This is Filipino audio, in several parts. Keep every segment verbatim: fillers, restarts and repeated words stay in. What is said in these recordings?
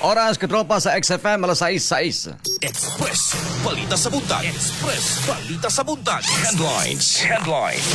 Oras katropa sa X F M alas sais sais. Express, balita sa buntag. Express, balita sa buntag. Headlines. Headlines.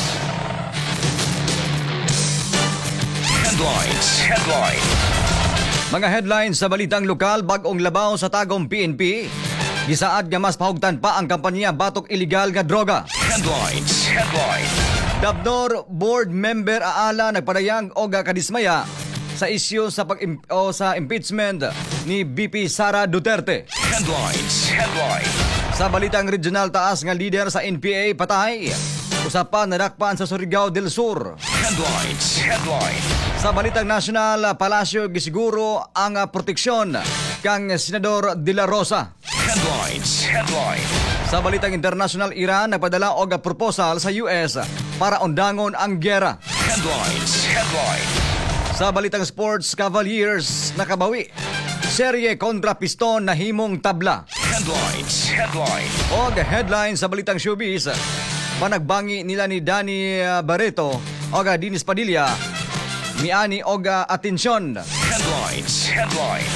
Headlines. Headlines. Mga headlines sa balitang lokal, bagong labaw sa tagong P N P. Gisaad nga mas pahugtan pa ang kampanya batok iligal nga droga. Headlines. Headlines. Dabnor board member aala nagpadayag og kadismaya sa isyu sa pag o sa impeachment ni B P Sara Duterte. Headlines. Headlines. Sa balitang regional, taas nga leader sa N P A patay. Usapan nadakpan sa Surigao del Sur. Headlines. Headlines. Sa balitang national, Palacio gisiguro ang proteksyon kang Senador De La Rosa. Headlines. Headlines. Sa balitang international, Iran nagpadala og proposal sa U S para undangon ang giyera. Headlines. Headlines. Sa balitang sports, Cavaliers nakabawi. Serye kontra Piston na himong tabla. Headlines. Headlines. Og headline sa balitang showbiz, panagbangi nila ni Danny Barreto og Dinis Padilla miani og atensyon. Headlines. Headlines.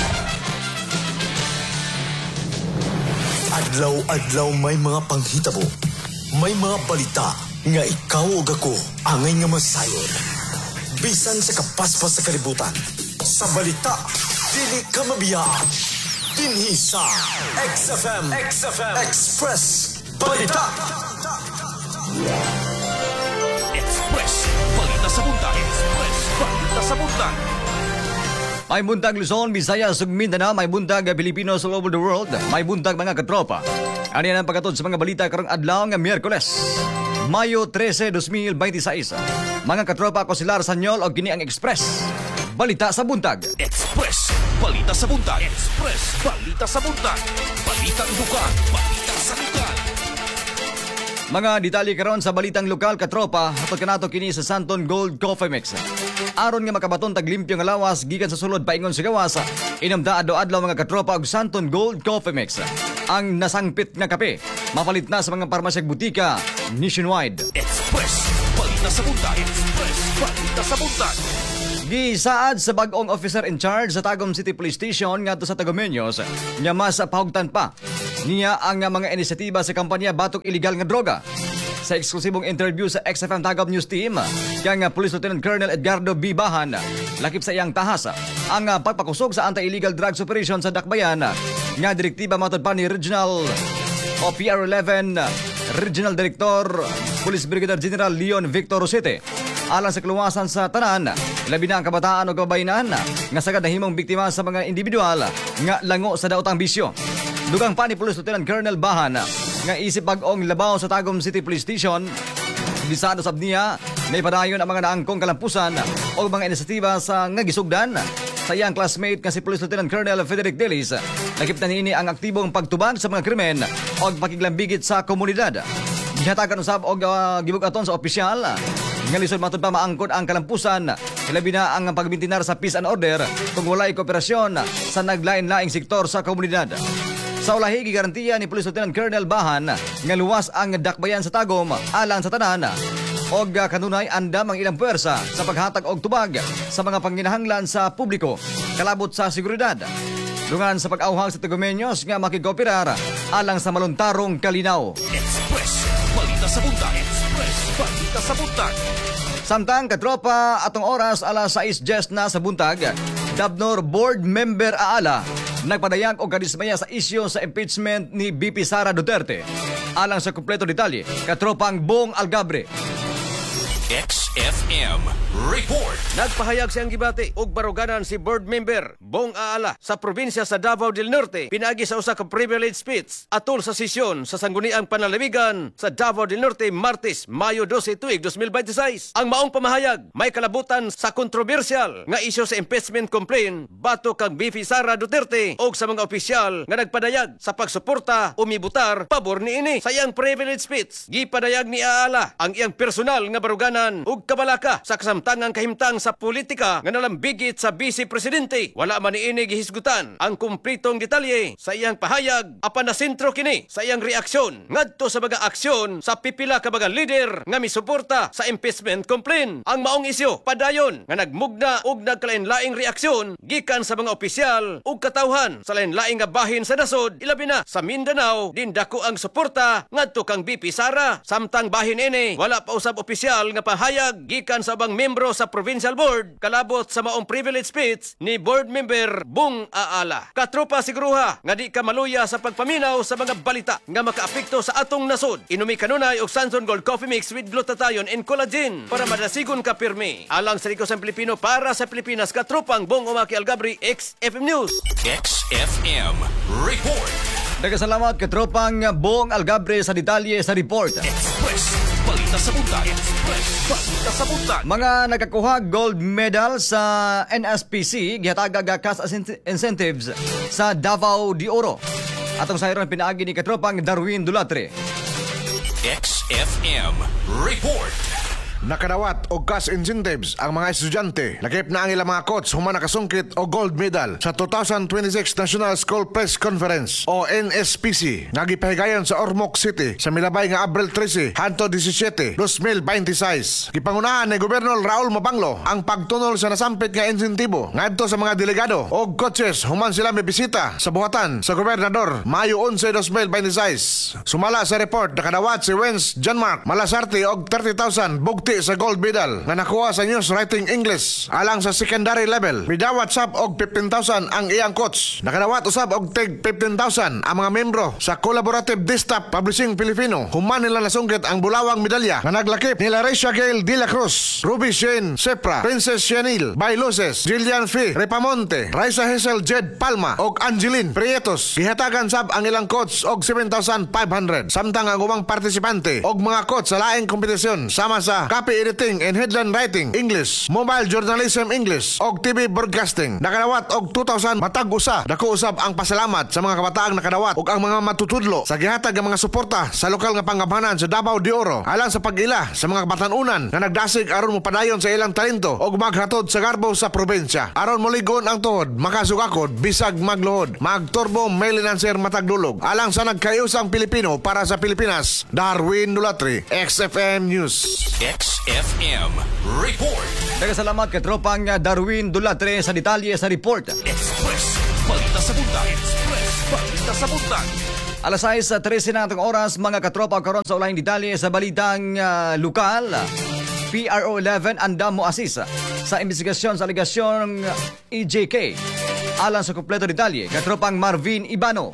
Adlaw-adlaw may mga panghitabo. May mga balita nga ikaw ug ako angay nga masayon. Bisan sa kapaspas sa kalibutan. Sa balita, dili ka mabiyaan. Dinhi sa X F M, X F M Express Balita. Express, balita sa buntag. Express, balita sa buntag. May buntag Luzon, Visayas ug Mindanao, may buntag Pilipinos all over the world. May buntag mga katropa. Ano yan ang pagkatod sa mga balita karong adlaw nga Miyerkules, Mayo trese, dos mil veintiséis. Mga katropa, ako si Lar Sanyol o kini ang Express Balita sa Buntag. Express, balita sa buntag. Express, balita sa buntag. Balitang lugar, balita sa lugar. Mga detalye karon sa balitang lokal katropa, hatod kanato kini sa Santon Gold Coffee Mix. Aron nga makabaton tag limpyo nga lawas gikan sa sulod paingon sa gawas, inamda adlaw-adlaw mga katropa og Santon Gold Coffee Mix. Ang nasangpit nga kape, mapalit na sa mga parmasya ug butika nationwide. Express, balita sa buntag. Express, balita sa buntag. Gisaad sa bag-ong officer in charge sa Tagum City Police Station ngadto sa Tagumeños nga mas pahugtan pa niya ang mga inisyatiba sa kampanya batok iligal nga droga. Sa eksklusibong interview sa X F M Tagum News Team, kang Police Lieutenant Colonel Edgardo B. Bahan lakip sa iyang tahasa ang pagpakusog sa anti-illegal drugs operation sa Dakbayan nga direktiba matod pa ni Regional o P R eleven Regional Director Police Brigadier General Leon Victor Rosete. Alang sa kaluwasan sa tanan, labi na ang kabataan o kababayanan nga sagad na himong biktima sa mga individual nga lango sa daotang bisyo. Dugang pa ni Police Lieutenant Colonel Bahan nga isip bag-ong labaw sa Tagum City Police Station, bisado sab niya na ipadayon ang mga naangkong kalampusan o mga inisyatiba sa nga gisugdan sa iyang classmate nga si Police Lieutenant Colonel Frederick Delis. Nakip na niini ang aktibong pagtubag sa mga krimen o pakiglambigit sa komunidad. Gihatagan usab og uh, gibugaton sa opisyal nga lisod matod pa maangkod ang kalampusan, ilabi na ang pagbintinar sa peace and order kung walay kooperasyon sa naglain-laing sektor sa komunidad. Sa ulahi, gigarantiya ni Police Lieutenant Colonel Bahan nga luwas ang dakbayan sa Tagum alang sa tanan og kanunay andam ang ilang puwersa sa paghatag og tubag sa mga panginahanglan sa publiko kalabot sa seguridad. Dungan sa pag-auhang sa Tagumeños nga makikooperar alang sa maluntarong kalinaw. Express, balita sa buntag. Express, balita sa buntag. Samtang katropa, atong oras alas sais na sa buntag, Dabnor board member aala nagpadayag og kadismaya sa isyu sa impeachment ni B P Sara Duterte. Alang sa kumpleto detalye, katropang Bong Algabre. X F M Report. Nagpahayag siyang gibati og baruganan si board member Bong Aala sa probinsya sa Davao del Norte pinagi sa usa ka privilege speech atol sa sesyon sa sangguniang panalamigan sa Davao del Norte Martes, Mayo dose tuig dos mil veintiséis. Ang maong pamahayag may kalabutan sa kontrobersyal nga isyu sa impeachment complaint batok kang B P Sara Duterte og sa mga opisyal nga nagpadayag sa pagsuporta o mibutar pabor niini. Sa iyang privilege speech, gipadayag ni Aala ang iyang personal nga baruganan kasalanan ug kabalaka sa kasamtangang kahimtang sa politika nga nalambigit sa Vice Presidente. Wala man niini gihisgutan ang kumpletong detalye sa iyang pahayag apan nasentro kini sa iyang reaksyon ngadto sa mga aksyon sa pipila ka mga leader nga misuporta sa impeachment complaint. Ang maong isyu padayon nga nagmugna og nagkalain-laing reaksyon gikan sa mga opisyal ug katawhan sa lain-laing nga bahin sa nasod, ilabi na sa Mindanao. Din dako ang suporta ngadto kang B P Sara. Samtang bahin ini wala pa usab opisyal nga pahayag gikan sa ubang membro sa provincial board kalabot sa maong privilege speech ni board member Bong Aala. Katropa siguruha nga di ka maluya sa pagpaminaw sa mga balita nga makaapekto sa atong nasod. Inumi kanunay og Sanson Gold Coffee Mix with glutathione and collagen para madasigon ka pirmi. Alang sa Rikosang Pilipino para sa Pilipinas, katropang Bong Umaki Algabri, X F M News. X F M Report. Nagkasalamat katropang Bong Algabre sa detalye sa report. Express Balita sa Buntag. Express Balita sa Buntag. Mga nakakuha gold medal sa N S P C gihatagag cash incentives sa Davao de Oro. Atong sayron pinaagi ni katropang Darwin Dulatre. X F M Report. Nakadawat og cash incentives ang mga estudyante. Lakip na ang ilang mga coach human nakasungkit og gold medal sa two thousand twenty-six National School Press Conference o N S P C nga gipahigayon sa Ormoc City sa milabay nga Abril thirteen hanto seventeen, twenty twenty-six. Gipangunahan ni Gobernador Raul Mapanglo ang pagtunol sa nasampit nga insentibo ngadto sa mga delegado og coaches human sila may bisita sa buhatan sa Gobernador Mayo eleven, twenty twenty-six. Sumala sa report nakadawat si Wens Janmark Malasarte og thirty thousand bugti sa gold medal nga nakuha sa News Writing English alang sa secondary level. Midawat sab og fifteen thousand ang iyang coach. Nakadawat usab og tig fifteen thousand ang mga membro sa Collaborative Distaff Publishing Filipino. Human nila nasunggit ang bulawang medalya nga naglakip nila Recia Gail De La Cruz, Ruby Shane Sepra, Princess Shanil Bailoses, Jillian Fee Repamonte, Raisa Hazel Jed Palma og Angeline Prietos. Gihatagan sab ang ilang coach og seven thousand five hundred. Samtang ang umang partisipante og mga coach sa laing kompetisyon sama sa copy editing and headline writing English, mobile journalism English og T V broadcasting nakadawat og two thousand matag usa. Dako usab ang pasalamat sa mga kabataang nakadawat ug ang mga matutudlo sa gihatag nga mga suporta sa lokal nga pangabhanan sa Davao de Oro alang sa pag-ila sa mga batanunan nga nagdasig aron mopadayon sa ilang talento og maghatod sa garbo sa probinsya aron moligon ang tuhod makasugakod bisag magluhod magturbo maintenancer matag dulog alang sa nagkayusang Pilipino para sa Pilipinas. Darwin Dulatre, X F M News. X F M Report. Nagkasalamat katropang Darwin Dulatre sa detalye sa report. Express Balita sa Buntag. Express Balita sa Buntag. Alas sais trese na atong oras mga katropa karon sa ulahing detalye sa balitang uh, lokal. P R O eleven andam mo assist sa investigasyon sa aligasyong E J K. Alang sa kompleto detalye katropang Marvin Ibano.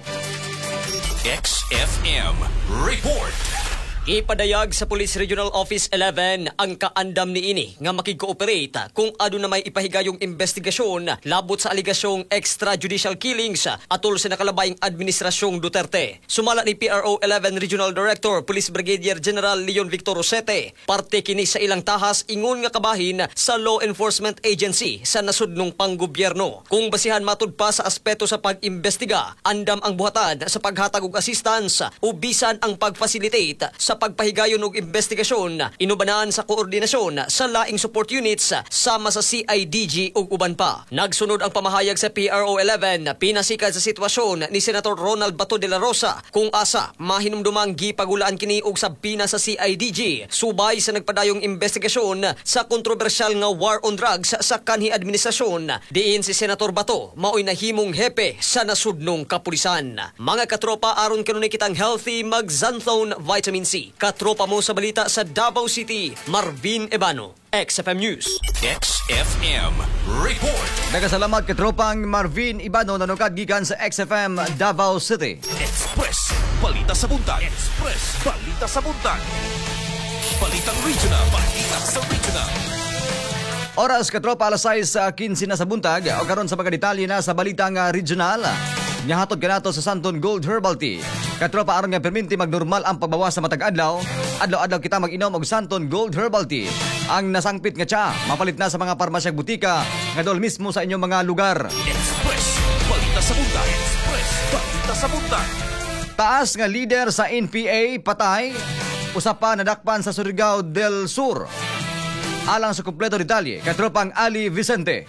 X F M Report. Ipadayag sa Police Regional Office eleven ang kaandam ni ini nga makig-cooperate kung ado na may ipahigayong investigasyon labot sa aligasyong extrajudicial killings atol sa nakalabayng administrasyong Duterte. Sumala ni P R O eleven Regional Director Police Brigadier General Leon Victor Rosete, parte kini sa ilang tahas ingon nga kabahin sa law enforcement agency sa nasudnong panggobyerno. Kung basihan matud pa sa aspeto sa pag-imbestiga, andam ang buhatan sa paghatag og assistance o bisan ang pag-facilitate sa sa pagpahigayon og investigasyon, inubanan sa koordinasyon sa laing support units sama sa C I D G ug uban pa. Nagsunod ang pamahayag sa P R O eleven pinasikad sa sitwasyon ni Senator Ronald Bato de la Rosa kung asa mahinumdumang gipagulaan kini og sabpina sa C I D G subay sa nagpadayong investigasyon sa kontrobersyal nga war on drugs sa kanhi administrasyon. Diin si Senator Bato maoy nahimong hepe sa nasudnong kapulisan. Mga katropa, aron kanunay kitang healthy mag Xanthone Vitamin C. Katropa mo sa balita sa Davao City, Marvin Ibano, X F M News. X F M Report. Nagkasalamat katropang Marvin Ibano nanukad gikan sa X F M Davao City. Express Balita sa Buntag. Express Balita sa Buntag. Balitang Regional. Balita sa Regional. Oras katropa alas sais quince na sa buntag o karon sa mga detalye na sa balitang regional. Nyahatod kanato sa Santon Gold Herbal Tea. Katropa aron nga perminti magnormal ang pagbawas sa matag adlaw. Adlaw-adlaw kita mag-inom og Santon Gold Herbal Tea. Ang nasangpit nga tsa, mapalit na sa mga parmasya butika nga dol mismo sa inyong mga lugar. Express Balita sa Buntag. Express Balita sa Buntag. Taas nga leader sa N P A patay. Usa pa nadakpan sa Surigao del Sur. Alang sa kumpleto detalye, katropang Ali Vicente.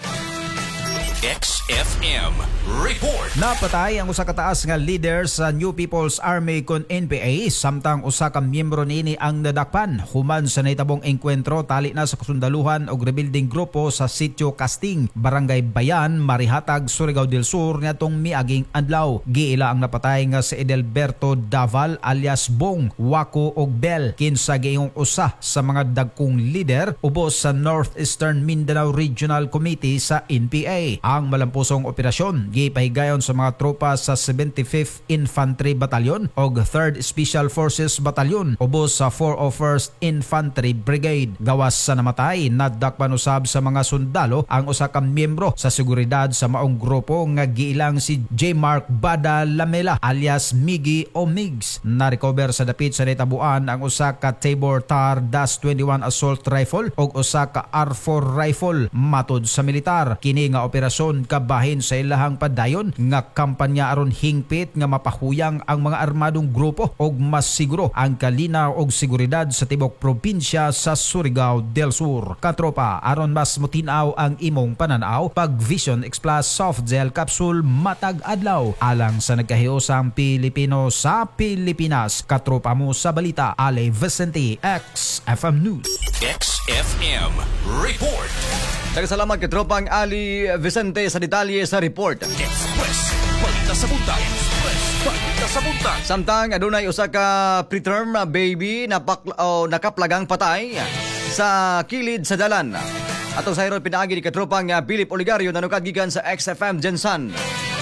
X F M Report. Napatay ang usa ka taas nga leader sa New People's Army kon N P A samtang usa ka miyembro niini ang nadakpan human sa nahitabong engkwentro tali na sa kasundaluhan og rebuilding grupo sa Sitio Casting, Barangay Bayan, Marihatag, Surigao del Sur niadtong miaging adlaw. Giila ang napatay nga si Edelberto Daval alias Bong, Wako og Bel kinsa giingong usa sa mga dagkong leader ubos sa Northeastern Mindanao Regional Committee sa N P A. Ang malampusong operasyon gipahigayon sa mga tropa sa seventy-fifth Infantry Battalion ug third Special Forces Battalion ubos sa four oh first Infantry Brigade. Gawas sa namatay, nadakpan usab sa mga sundalo ang usa ka miyembro sa seguridad sa maong grupo nga giilang si J. Mark Bada Lamela alias Miggy o Migs. Na-recover sa dapit sa nitabuan ang usa ka Tabor Tar Das twenty-one assault rifle ug usa ka R four rifle. Matod sa militar, kini nga operasyon kabahin sa ilahang padayon nga kampanya aron hingpit nga mapahuyang ang mga armadong grupo ug mas siguro ang kalinaw ug seguridad sa tibok probinsya sa Surigao del Sur. Katropa, aron mas mutinaw ang imong pananaw, pag Vision X Plus Soft Gel Capsule matag adlaw alang sa nagkahiusang Pilipino sa Pilipinas. Katropa mo sa balita, Ali Vicente, X F M News. X F M Report. Nagasalamat katropang Ali Vicente sa detalye sa report. Express Balita sa Buntag. Express Balita sa Buntag. Samtang adunay usa ka preterm baby na oh, nakaplagang patay sa kilid sa dalan. Atong sayron pinaagi ni katropang Philip Oligario nanukad gikan sa X F M Gensan.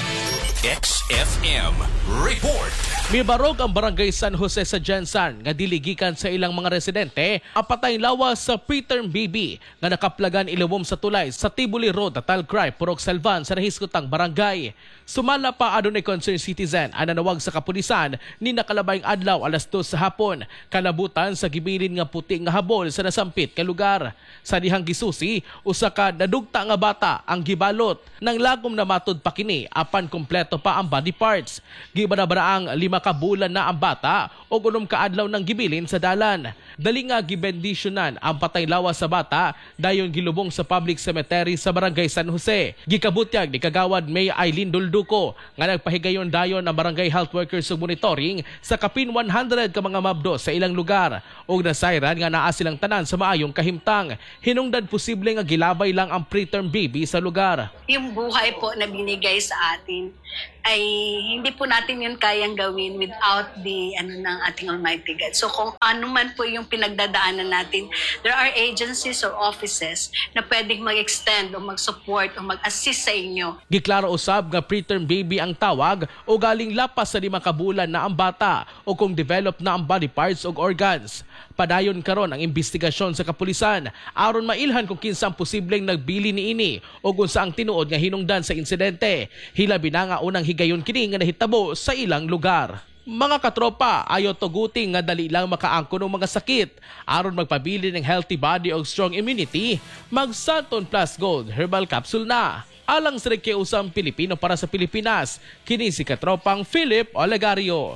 X F M Report. Mibarog ang barangay San Jose sa Gensan nga diligikan sa ilang mga residente ang patay lawas sa preterm baby nga nakaplagan ilawom sa tulay sa Tibuli Road at Talcray, Purok Salvan sa nahiskutang barangay. Sumala pa adunay concerned citizen ang nanawag sa kapulisan ni nakalabayng adlaw alas dos sa hapon kalabutan sa gibilin nga puti nga habol sa nasampit ka lugar. Sa dihang gisusi, usa ka nadugta nga bata ang gibalot nang lagom na matod pa kini apan kompleto pa ang body parts. Gibarabaraang lima ka bulan na ang bata o unom ka adlaw ng gibilin sa dalan. Dali nga gibendisyonan ang patay lawas sa bata dayon gilubong sa public cemetery sa barangay San Jose. Gikabutyag ni Kagawad May Eileen Dulduco nga nagpahigayon dayon ang barangay health workers sa monitoring sa kapin one hundred ka mga mabdo sa ilang lugar ug nasayran nga naa silang tanan sa maayong kahimtang. Hinungdan posible nga gilabay lang ang preterm baby sa lugar. Yung buhay po na binigay sa atin ay hindi po natin yun kayang gawin without the ano ng ating Almighty God. So kung ano man po yung pinagdadaanan natin, there are agencies or offices na pwedeng mag-extend o mag-support o mag-assist sa inyo. Giklaro usab nga preterm baby ang tawag o galing lapas sa lima ka bulan na ang bata o kung develop na ang body parts o organs. Padayon karon ang investigasyon sa kapulisan aron mailhan kung kinsa ang posibleng nagbili niini o kung sa ang tinuod nga hinungdan sa insidente. Hilabi na nga unang higayon kini nga nahitabo sa ilang lugar. Mga katropa, ayaw tuguting nga dali lang makaangko ng mga sakit. Aron magpabili ng healthy body o strong immunity, mag Santon Plus Gold Herbal Capsule na. Alang sa rekiusang Pilipino para sa Pilipinas, kini si katropang Philip Olegario.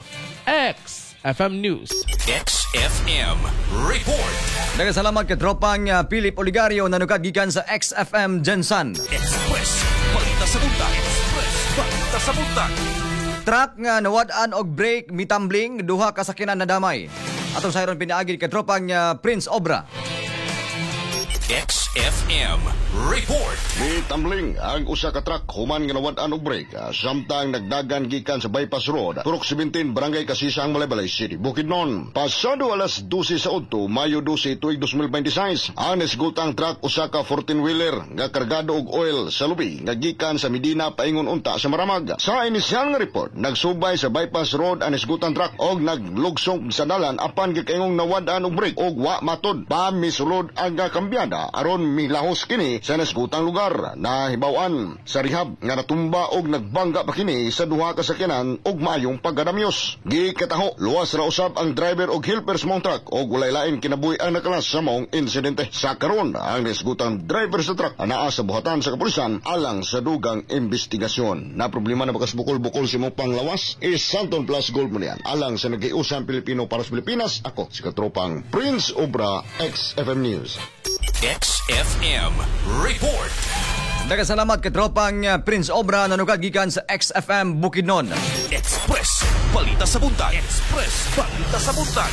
X F M News. X F M Report. Nagasalamat katropang Philip Oligario nanukad gikan sa X F M Gensan. Express Balita sa Buntag. Express Balita sa Buntag. Truck nga nawad-an og brake mitambling duha ka sakyanan na damay. Atong sayron pinaagi katropang Prince Obra. X F M Report. Ni tumbling ang usa ka truck human nga nawad-an og brake samtang nagdagan gikan sa Bypass Road, Purok seventeen, Barangay Kasisang, Malaybalay City, Bukidnon. Pasado alas dose sa udto, Mayo dose tuig twenty twenty-six, ang nasgutang truck usa ka fourteen-wheeler nga kargado og oil sa lubi nga gikan sa Medina paingon unta sa Maramag. Sa inisyal nga report, nagsubay sa Bypass Road ang nasgutang truck og naglugsong sa dalan apan gikaingong nawad-an og brake og wa matod pa misulod ang kambyada aron milahos kini sa nasgutang lugar. Nahibaw-an sa rehab nga natumba og nagbangga pa kini sa duha ka sakyanan og maayong paggadamyos. Gikataho, luwas ra usab ang driver og helper sa mong truck og walay lain kinabuhi ang nakalas sa maong insidente. Sa karon, ang nasgutang driver sa truck anaa sa buhatan sa kapulisan alang sa dugang investigasyon. Na problema na bakas bukol-bukol si mong panglawas is Santon Plus Gold mo niyan. Alang sa nag-iusang Pilipino para sa Pilipinas, ako si katropang Prince Obra, X F M News. X F M Report. Nagasalamat ka tropang uh, Prince Obra na gikan sa X F M Bukidnon. Express, balita sa buntag. Express, balita sa buntag.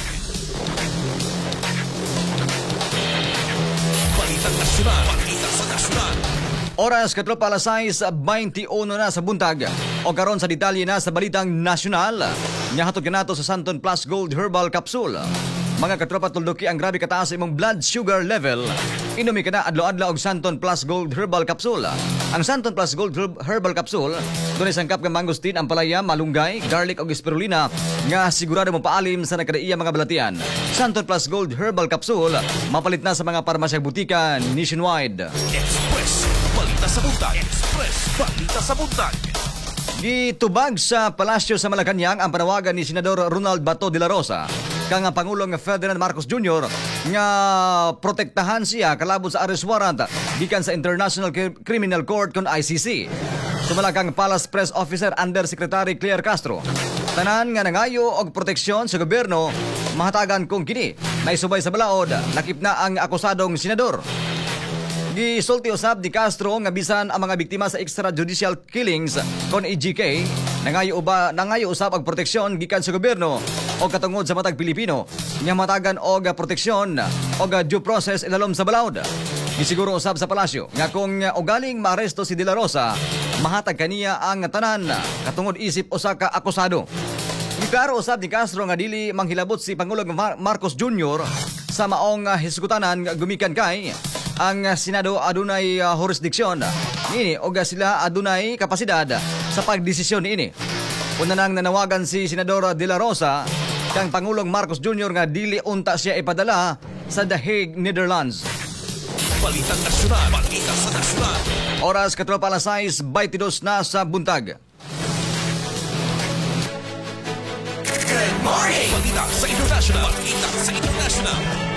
Balitang nasyonal, balita sa nasyonal. Oras katropa alas sais, twenty-one na sa buntag. O karon sa detalye na sa balitang nasyonal. Nyahatod ka nato sa Santon Plus Gold Herbal Capsule. Mga katropa, tulduki ang grabe kataas sa imong blood sugar level. Inumi ka na adlaw-adlaw og Santon Plus Gold Herbal Capsule. Ang Santon Plus Gold Herbal Capsule, dunay sangkap nga mangosteen, ampalaya, malunggay, garlic ug spirulina nga sigurado mo paalim sa nakadaiya mga balatian. Santon Plus Gold Herbal Capsule, mapalit na sa mga parmasya butika nationwide. Express, balita sa buntag. Express, balita sa buntag. Gitubag sa Palasyo sa Malacañang ang panawagan ni Senador Ronald Bato de la Rosa kang Pangulong Ferdinand Marcos Junior nga protektahan siya kalabot sa arrest warrant gikan sa International Criminal Court kon I C C. Sumala kang Palace Press Officer Undersecretary Claire Castro. Tanan nga nangayo og proteksyon sa gobyerno mahatagan kung kini naisubay sa balaod lakip na ang akusadong senador. Gisulti usab ni Castro nga bisan ang mga biktima sa extrajudicial killings kon E G K nangayo uba nangayo usab ang proteksyon gikan sa gobyerno o katungod sa matag Pilipino nga matagan og proteksyon o due process ilalom sa balaod. Gisiguro usab sa palasyo nga kung ugaling maaresto si De La Rosa mahatag kaniya ang tanan katungod isip usa ka akusado. Giklaro usab ni Castro nga dili manghilabot si Pangulong Mar- Marcos Junior sa maong hisgutanan gumikan kay ang Senado adunay uh, jurisdiksyon ini o sila adunay kapasidad sa pagdesisyon ini. Una nang nanawagan si Senador De La Rosa kang Pangulong Marcos Junior nga dili unta siya ipadala sa The Hague, Netherlands. Balitang nasyonal, balita sa nasyonal. Oras katropa alas sais, twenty-two na sa buntag. Good morning! Balita sa international, balita sa international.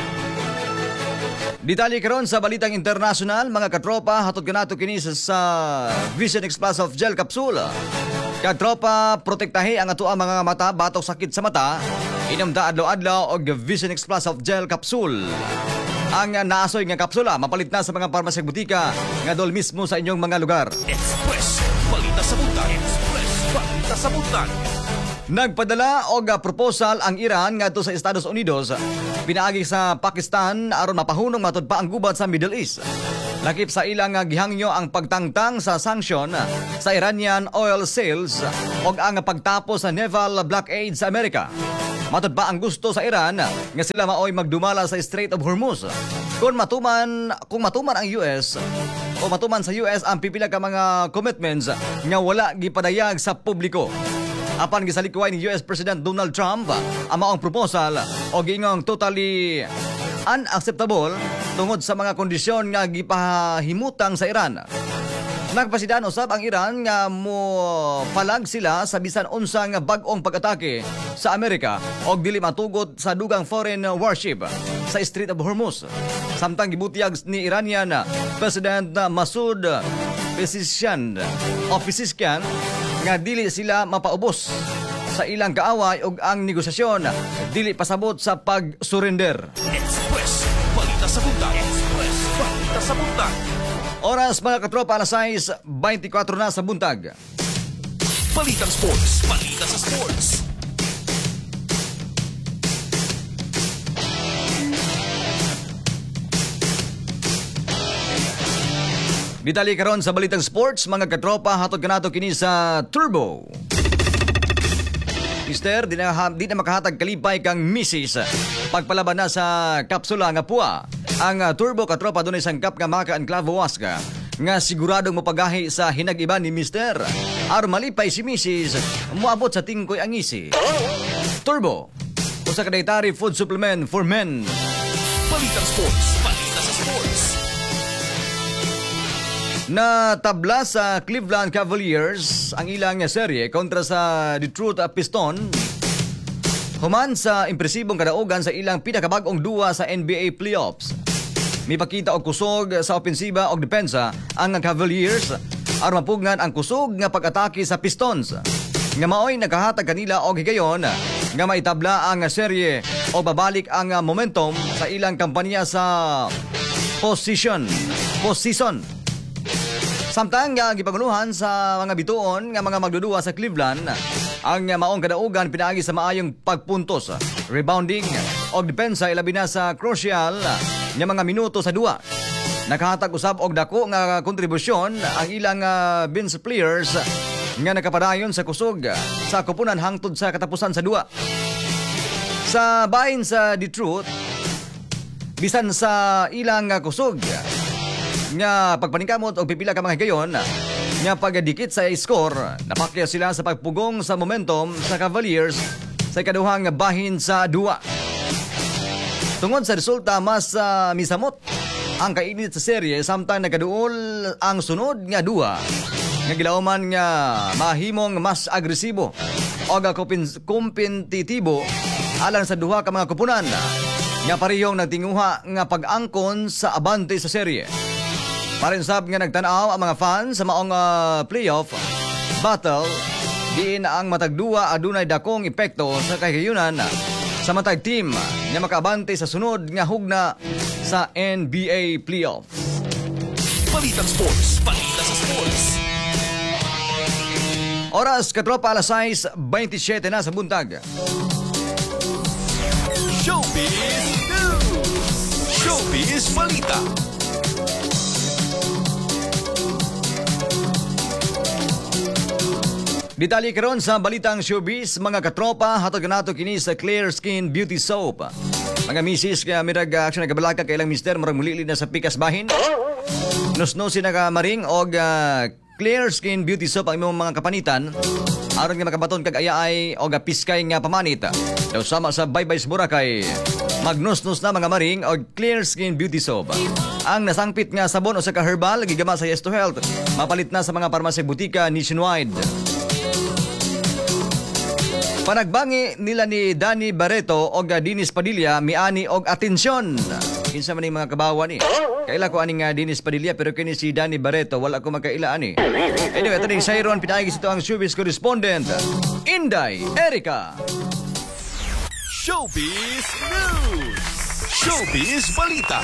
Detalye karon sa balitang internasyonal, mga katropa, hatod kanato kini sa, sa Vision X Plus of Gel Capsule. Katropa, protektahi ang ato ang mga mata batok sakit sa mata. Inomda adlaw-adlaw og Vision X Plus of Gel Capsule. Ang naasoy nga kapsula mapalit na sa mga parmasya butika nga dol mismo sa inyong mga lugar. Express, balita sa buntag. Express, balita sa buntag. Nagpadala og proposal ang Iran ngadto sa Estados Unidos pinaagi sa Pakistan aron mapahunong matud pa ang gubat sa Middle East. Lakip sa ilang gihangyo ang pagtangtang sa sanksyon sa Iranian oil sales og ang pagtapos sa naval blockade sa Amerika. Matud pa ang gusto sa Iran nga sila maoy magdumala sa Strait of Hormuz. Kung matuman kung matuman ang U S o matuman sa U S ang pipila ka mga commitments nga wala gipadayag sa publiko. Apan gisalikuay ni U S President Donald Trump ang maong proposal o giingong totally unacceptable tungod sa mga kondisyon nga gipahimutang sa Iran. Nagpasidaan usab ang Iran nga mo palag sila sa bisan unsang bag-ong pag-atake sa Amerika og dili matugot sa dugang foreign warship sa Strait of Hormuz. Samtang gibutiyag ni Iranian President Masoud Pezeshkian o Pezeshkian nga dili sila mapaubos sa ilang kaaway ug ang negosasyon dili pasabot sa pag-surrender. Express, balita sa buntag. Express, balita sa buntag. Oras mga katropa alas sais, twenty-four na sa buntag. Balitang sports, balita sa sports. Detalye karon sa balitang sports, mga katropa, hatod kanato kini sa Turbo. Mister, di na, di na makahatag kalipay kang misis. Pagpalaban na sa kapsula nga puwa. Ang uh, Turbo katropa doon isang kap nga maka Enclavo Huasca nga siguradong mapagahi sa hinag-iba ni Mister. Aron malipay si misis, muabot sa tingkoy ang isi. Turbo, usa ka dietary food supplement for men. Balitang sports, balita sa sports. Na tabla sa Cleveland Cavaliers ang ilang serye kontra sa Detroit Pistons. Human sa impresibong kadaugan sa ilang pinakabag-ong duwa sa N B A playoffs. Mipakita og kusog sa opensiba og depensa ang Cavaliers aron mapugnan ang kusog nga pag-atake sa Pistons. Nga maoy nakahatag kanila og higayon nga maitabla ang serye o babalik ang momentum sa ilang kampanya sa position. Position. Samtang nga gipanguluhan sa mga bituon nga mga magdudua sa Cleveland ang maong kadaugan pinaagi sa maayong pagpuntos, rebounding o depensa ilabi na sa crucial nga mga minuto sa duwa. Nakahatag usab og dako nga kontribusyon ang ilang uh, bench players nga nakapadayon sa kusog sa kupunan hangtod sa katapusan sa duwa. Sa bahin sa Detroit, bisan sa ilang uh, kusog nga pagpaningkamot o pipila ka mga higayon nga pagdikit sa score, napakya sila sa pagpugong sa momentum sa Cavaliers sa ikaduhang bahin sa duwa. Tungod sa resulta, mas uh, misamot ang kainit sa serye samtang nagaduol ang sunod nga duwa nga gilauman nga mahimong mas agresibo o kompetitibo alang sa duha ka mga kupunan nga parehong nagtinguha nga pag-angkon sa abante sa serye. Parinsab nga nagtanaw ang mga fans sa maong uh, playoff battle, diin ang matagduwa adunay dakong epekto sa kahiyunan sa matag team nga makaabante sa sunod nga hugna sa N B A playoff. Balitang Sports, balita sa sports. Oras katropa alas sais twenty-seven na sa buntag. Showbiz News! Showbiz Balita! Detalye karon sa balitang showbiz, mga katropa, hatod kanato kini sa Clear Skin Beauty Soap. Mga misis nga mirag action nagabalaka kay ilang mister murag mulili na sa pikas bahin. Nusnosi nagamaring og uh, Clear Skin Beauty Soap ang imong mga kapanitan aron nga makabaton kag ayaay og piskay nga pamanit. Daw sama sa Baybays Boracay, magnusnos na mga maring og Clear Skin Beauty Soap. Ang nasangpit nga sabon o sa ka-herbal gigama sa Yes to Health, mapalit na sa mga parmasya butika nationwide. Panagbangi nila ni Danny Barreto o Dinis Padilla miani og atensyon. Kinsa man ni mga kabawa ni. Kaila ko aning uh, Dinis Padilla pero kini si Danny Barreto wala ko magkaila ani. Anyway, ito ning Sayron pinagi ito ang showbiz correspondent Inday Erica. Showbiz News! Showbiz Balita!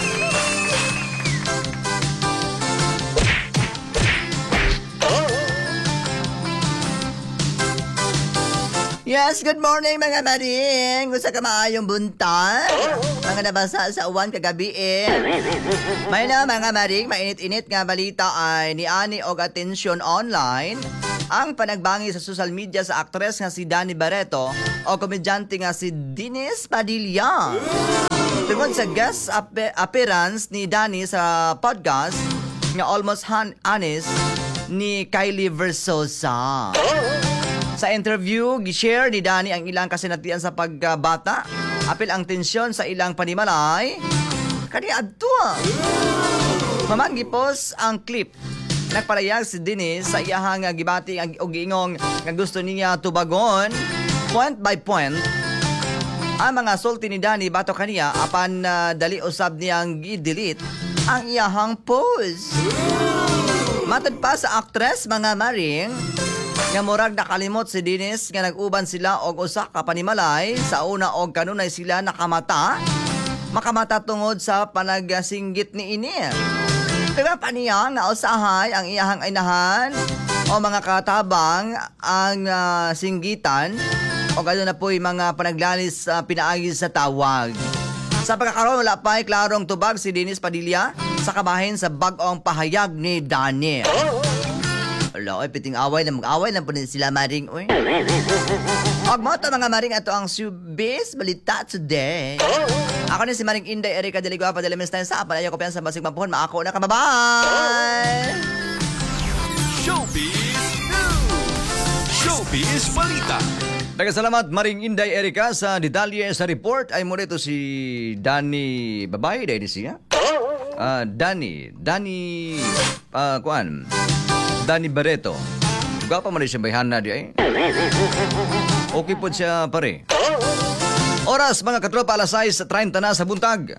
Yes, good morning mga maring. Gusto ka maayong buntag? Mga nabasa sa uwan kagabi eh. May na mga maring, mainit-init nga balita ay ni Ani og atensyon online ang panagbangi sa social media sa aktres nga si Danny Barreto o komedyante nga si Dinis Padilla. Tungod sa guest ap- appearance ni Danny sa podcast nga Almost Han- Honest ni Kylie Versosa. Sa interview, gishare ni Danny ang ilang kasinatian sa pagbata. Apil ang tensyon sa ilang panimalay. Kani adto. Mamanggi post ang clip. Nagparayag si Dinis sa iyahang gibati ang og ingong nga gusto niya tubagon point by point ang mga sulti ni Danny bato kaniya apan uh, dali usab niyang gi-delete ang iyahang post. Matod pa sa actress mga maring nga murag nakalimot si Dinis nga nag-uban sila og usa ka panimalay sa una og kanunay sila nakamata makamata tungod sa panagasinggit ni ini. Diba pa niya nga usahay ang iyahang inahan o mga katabang ang uh, singgitan o gano'n na po'y mga panaglalis uh, pinaagi sa tawag. Sa pagkakaroon wala pa'y klarong tubag si Dinis Padilla sa kabahin sa bagong pahayag ni Danny. Wala, oy, piting away na mag-away lang po din sila maring, oy. Og mo to mga maring, ato ang showbiz balita today. Ako ni si Maring Inday Erica Deligua pa dalamis tayo sa apalayo ko piyan sa basig mapuhon. Maako na ka, bye-bye! Showbiz News! Showbiz Balita! Nagkasalamat Maring Inday Erica sa detalye sa report ay mo rito si Danny babae dahil siya. Uh, Danny, Danny, uh, kuan, Danny Barreto. Gapa man siya bayhana di ay. Okay po siya pare. Oras mga katropa alas sais treinta na sa buntag.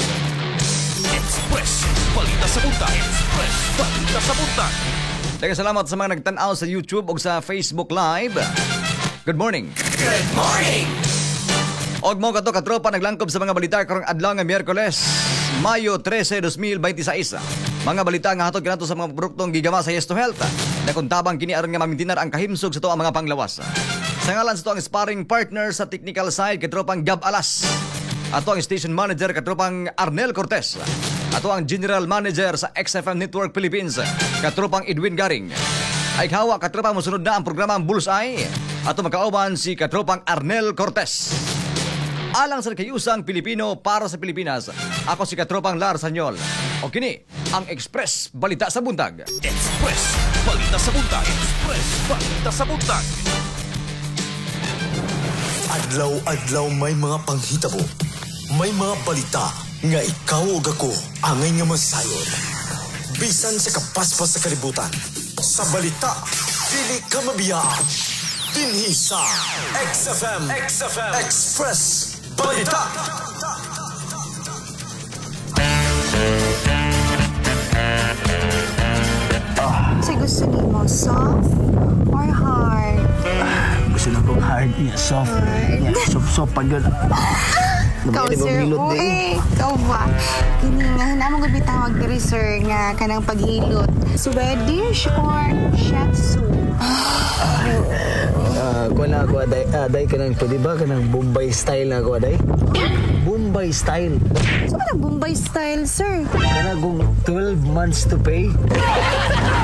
Express Balita sa Buntag. Express Balita sa Buntag. Nagkasalamat sa mga nagtanaw sa YouTube o sa Facebook Live. Good morning. Good morning. Og mo kato katropa naglangkob sa mga balita karong adlaw nga Miyerkules, Mayo trese, dos mil veintiséis. Mga balita nga hatod kanato sa mga produktong gigama sa Yes to Health. Na kung tabang kini aron nga mamintinar ang kahimsog sa to ang mga panglawas. Sa ngalan sa to ang sparring partner sa technical side katropang Gab Alas. Ato ang station manager katropang Arnel Cortez. Ato ang general manager sa X F M Network Philippines katropang Edwin Garing. Ay kawa katropang musunod na ang programang Bullseye. Ato magkauban si katropang Arnel Cortez. Alang sa kayusang Pilipino para sa Pilipinas. Ako si katropang Lars Sanyol. O kini ang Express Balita sa Buntag. Express Balita sa Buntag. Express Balita sa Buntag. Adlaw-adlaw may mga panghitabo. May mga balita nga ikaw o ako angay nga masayon. Bisan sa kapaspas sa kalibutan. Sa balita, dili ka mabiyaan. Dinhi sa X F M, X F M, Express Balita. Sa gusto ni mo, soft or hard? Gusto na kong hard niya, soft. Niya, soft-soft pag yun. Ikaw, sir, o eh. Ikaw ba? Kini nga, hinamang gabi tawag diri, sir, nga kanang paghilot. Swedish or Shetsu? Ah, kuha na ako, aday, aday ka ng, pwede ba ka ng Bombay style na ako, aday? Bombay style. Saan ba na Bombay style, sir? Kana kung twelve months to pay.